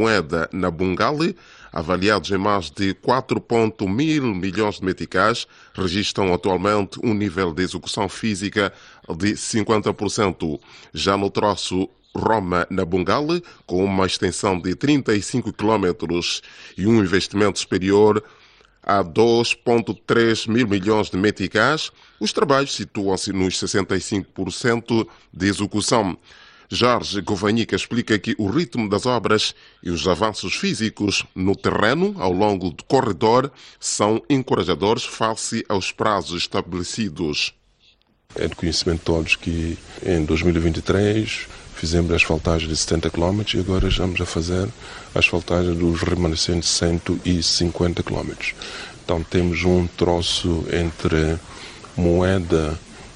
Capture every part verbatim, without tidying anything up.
moeda na Bungali, avaliados em mais de quatro vírgula mil milhões de meticais, registram atualmente um nível de execução física de cinquenta por cento. Já no troço Roma na Bungali, com uma extensão de trinta e cinco quilómetros e um investimento superior a dois vírgula três mil milhões de meticais, os trabalhos situam-se nos sessenta e cinco por cento de execução. Jorge Govanhica explica que o ritmo das obras e os avanços físicos no terreno ao longo do corredor são encorajadores face aos prazos estabelecidos. É de conhecimento de todos que em dois mil e vinte e três fizemos a asfaltagem de setenta quilómetros e agora estamos a fazer a asfaltagem dos remanescentes cento e cinquenta quilómetros. Então temos um troço entre Moeda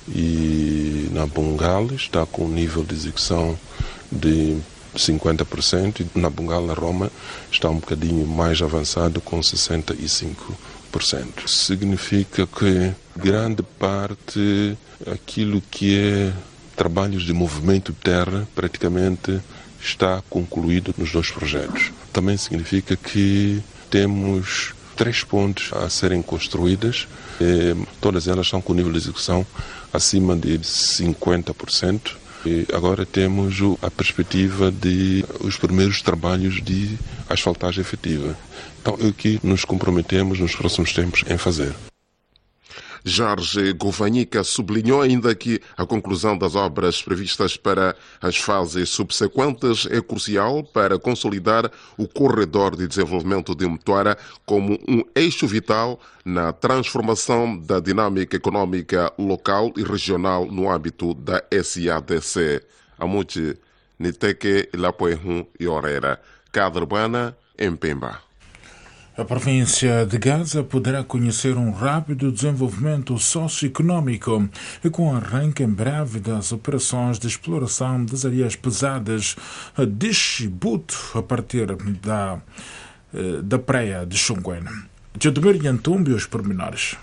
e na Bungali, está com um nível de execução de cinquenta por cento, e na Bungali, na Roma, está um bocadinho mais avançado com sessenta e cinco por cento. Significa que grande parte aquilo que é trabalhos de movimento de terra praticamente está concluído nos dois projetos. Também significa que temos três pontes a serem construídas, todas elas estão com nível de execução acima de cinquenta por cento. E agora temos a perspectiva de os primeiros trabalhos de asfaltagem efetiva. Então é o que nos comprometemos nos próximos tempos em fazer. Jorge Govanhica sublinhou ainda que a conclusão das obras previstas para as fases subsequentes é crucial para consolidar o corredor de desenvolvimento de Mutuara como um eixo vital na transformação da dinâmica econômica local e regional no âmbito da S A D C. Amuti Niteke Lapoehun e Orera. Cadrebana, em Pemba. A província de Gaza poderá conhecer um rápido desenvolvimento socioeconômico e com arranque em breve das operações de exploração das areias pesadas de Chibouto a partir da, da praia de Xunguene. Jodomir Yantumbi, os pormenores.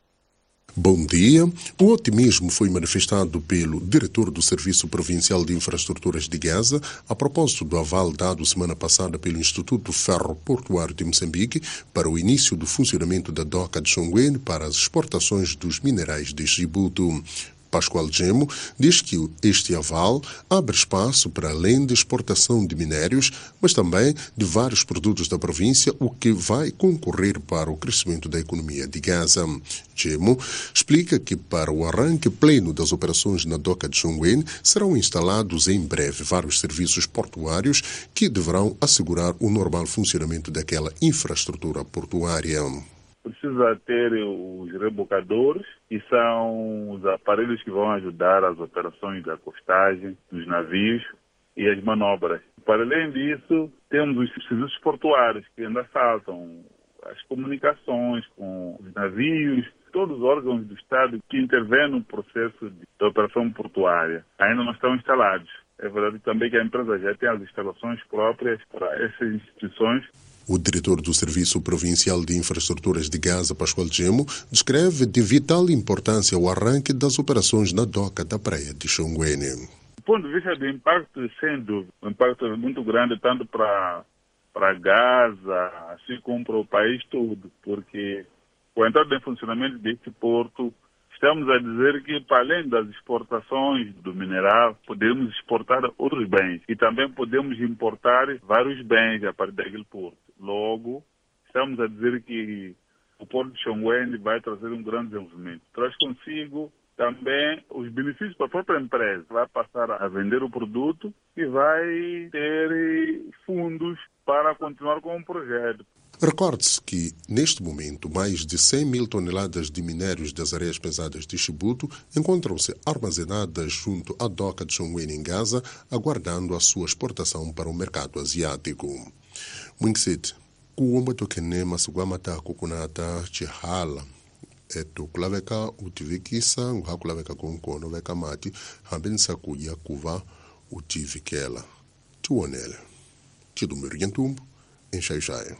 Bom dia. O otimismo foi manifestado pelo diretor do Serviço Provincial de Infraestruturas de Gaza a propósito do aval dado semana passada pelo Instituto Ferroportuário de Moçambique para o início do funcionamento da doca de Xunguene para as exportações dos minerais de Chibouto. Pascoal Gemo diz que este aval abre espaço para além de exportação de minérios, mas também de vários produtos da província, o que vai concorrer para o crescimento da economia de Gaza. Gemo explica que para o arranque pleno das operações na doca de Xunguene serão instalados em breve vários serviços portuários que deverão assegurar o normal funcionamento daquela infraestrutura portuária. Precisa ter os rebocadores, que são os aparelhos que vão ajudar as operações da costagem dos navios e as manobras. Para além disso, temos os serviços portuários que ainda faltam, as comunicações com os navios, todos os órgãos do Estado que intervêm no processo de operação portuária ainda não estão instalados. É verdade também que a empresa já tem as instalações próprias para essas instituições. O diretor do Serviço Provincial de Infraestruturas de Gaza, Pascoal Gemo, descreve de vital importância o arranque das operações na doca da praia de Xunguene. Do ponto de vista do impacto, sem dúvida, um impacto muito grande tanto para para Gaza, assim como para o país todo, porque com a entrada em funcionamento deste porto, estamos a dizer que, para além das exportações do mineral, podemos exportar outros bens e também podemos importar vários bens a partir daquele porto. Logo, estamos a dizer que o porto de Xunguene vai trazer um grande desenvolvimento. Traz consigo também os benefícios para a própria empresa. Vai passar a vender o produto e vai ter fundos para continuar com o projeto. Recorde-se que, neste momento, mais de cem mil toneladas de minérios das areias pesadas de Chibouto encontram-se armazenadas junto à doca de Xunguene em Gaza, aguardando a sua exportação para o mercado asiático. Mwingsit, kuomba tokene masugwamata kukunata chihala eto kulaveka utivikisa nguhakulaveka konkono veka mati hambinisa kuya kuva utivikela tuonele Jodomir Yantumbi em Xai-Xai.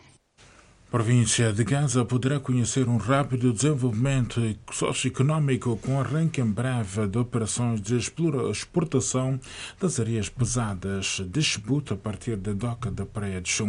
A província de Gaza poderá conhecer um rápido desenvolvimento socioeconômico com arranque em breve de operações de exportação das areias pesadas de Chibouto a partir da doca da praia de Xunguene.